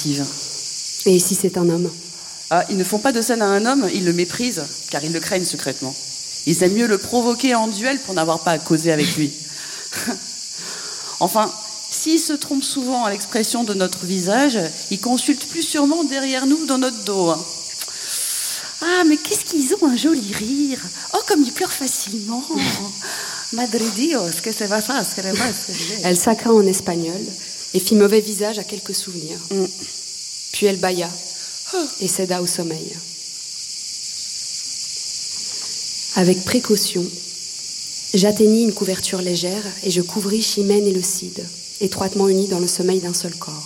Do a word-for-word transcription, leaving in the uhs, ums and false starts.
attentive. Et si c'est un homme ? Ah, ils ne font pas de scène à un homme, ils le méprisent, car ils le craignent secrètement. Ils aiment mieux le provoquer en duel pour n'avoir pas à causer avec lui. Enfin, s'ils se trompent souvent à l'expression de notre visage, ils consultent plus sûrement derrière nous dans notre dos. Ah, mais qu'est-ce qu'ils ont un joli rire. Oh, comme ils pleurent facilement. Madre Dios, que se va ça, que le más. Elle sacra en espagnol et fit mauvais visage à quelques souvenirs. Mm. Puis elle bâilla et céda au sommeil. Avec précaution, j'atteignis une couverture légère et je couvris Chimène et le Cid, étroitement unis dans le sommeil d'un seul corps.